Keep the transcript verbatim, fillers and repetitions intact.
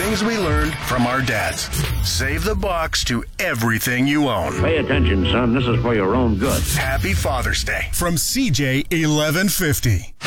things we learned from our dads. Save the box to everything you own. Pay attention, son. This is for your own good. Happy Father's Day from C J eleven fifty.